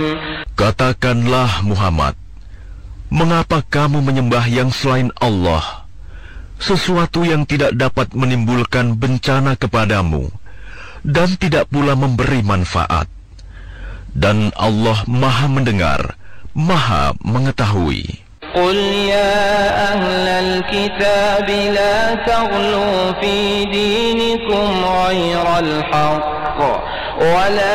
Katakanlah Muhammad, mengapa kamu menyembah yang selain Allah, sesuatu yang tidak dapat menimbulkan bencana kepadamu dan tidak pula memberi manfaat? Dan Allah Maha Mendengar, Maha Mengetahui. قل يا أهل الكتاب لا تغلوا في دينكم غير الحق ولا